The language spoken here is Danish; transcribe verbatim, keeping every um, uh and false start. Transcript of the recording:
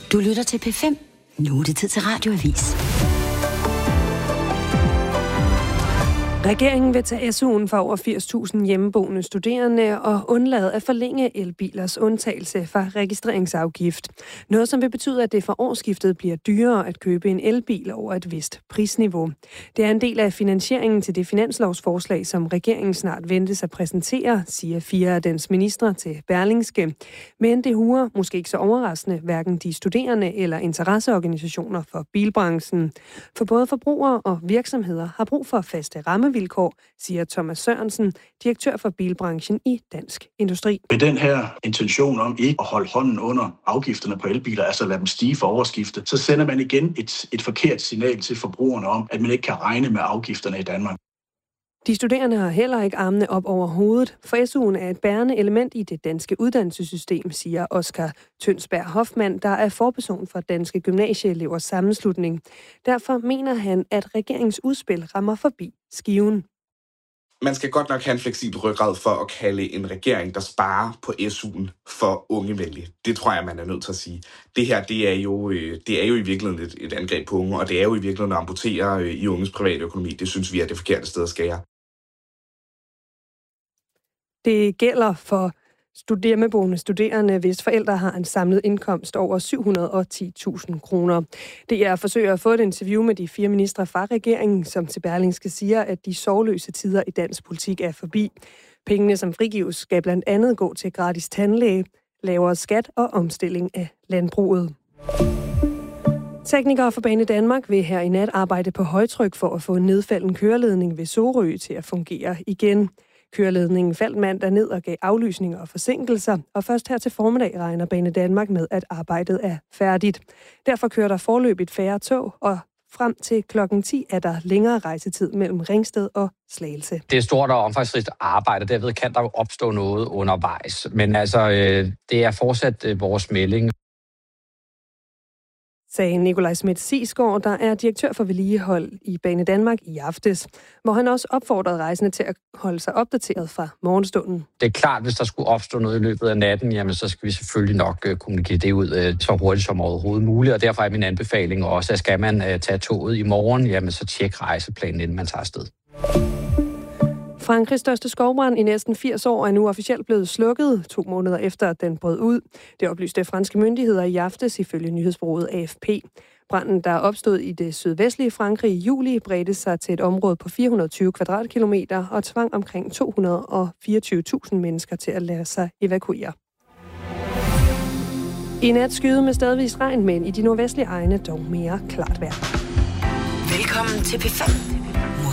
Du lytter til P fem. Nu er det tid til Radioavis. Regeringen vil tage S U'en for over firs tusind hjemmeboende studerende og undlade at forlænge elbilers undtagelse fra registreringsafgift. Noget, som vil betyde, at det for årsskiftet bliver dyrere at købe en elbil over et vist prisniveau. Det er en del af finansieringen til det finanslovsforslag, som regeringen snart ventes at præsentere, siger fire af dens ministre til Berlingske. Men det huer, måske ikke så overraskende, hverken de studerende eller interesseorganisationer for bilbranchen. For både forbrugere og virksomheder har brug for faste rammevilkår, siger Thomas Sørensen, direktør for bilbranchen i Dansk Industri. Med den her intention om ikke at holde hånden under afgifterne på elbiler, altså lade dem stige for årsskiftet, så sender man igen et, et forkert signal til forbrugerne om, at man ikke kan regne med afgifterne i Danmark. De studerende har heller ikke armene op over hovedet, for S U'en er et bærende element i det danske uddannelsessystem, siger Oskar Tønsberg Hoffmann, der er forperson for Danske Gymnasieelevers Sammenslutning. Derfor mener han, at regeringens udspil rammer forbi skiven. Man skal godt nok have en fleksibel ryggrad for at kalde en regering, der sparer på S U'en for ungevenlig. Det tror jeg, man er nødt til at sige. Det her, det er jo, det er jo i virkeligheden et, et angreb på unge, og det er jo i virkeligheden at amputere i unges private økonomi. Det synes vi er det forkerte sted at skære. Det gælder for hjemmeboende studerende, hvis forældre har en samlet indkomst over syv hundrede og ti tusind kroner. Det er forsøger at få et interview med de fire ministre fra regeringen, som til Berlingske siger, at de sorgløse tider i dansk politik er forbi. Pengene, som frigives, skal blandt andet gå til gratis tandlæge, lavere skat og omstilling af landbruget. Teknikere for Bane Danmark vil her i nat arbejde på højtryk for at få en nedfalden køreledning ved Sorø til at fungere igen. Køreledningen faldt mandag ned og gav aflysninger og forsinkelser, og først her til formiddag regner Bane Danmark med, at arbejdet er færdigt. Derfor kører der foreløbigt færre tog, og frem til klokken ti er der længere rejsetid mellem Ringsted og Slagelse. Det er stort og omfangsrigt arbejde, derved kan der jo opstå noget undervejs. Men altså, øh, det er fortsat øh, vores melding. Sagde Nikolaj Schmidt-Sigsgaard, der er direktør for vedligehold i Bane Danmark i aftes, hvor han også opfordrede rejsende til at holde sig opdateret fra morgenstunden. Det er klart, hvis der skulle opstå noget i løbet af natten, jamen så skal vi selvfølgelig nok uh, kommunikere det ud uh, så hurtigt som overhovedet muligt, og derfor er min anbefaling også, at skal man uh, tage toget i morgen, jamen så tjek rejseplanen, inden man tager afsted. Frankrigs største skovbrand i næsten firs år er nu officielt blevet slukket, to måneder efter at den brød ud. Det oplyste franske myndigheder i aftes ifølge nyhedsbureauet A F P. Branden, der opstod i det sydvestlige Frankrig i juli, bredte sig til et område på fire hundrede og tyve kvadratkilometer og tvang omkring to hundrede og fireogtyve tusind mennesker til at lade sig evakuere. I nat skyde med stedvis regn, men i de nordvestlige egne dog mere klart vejr. Velkommen til P fem.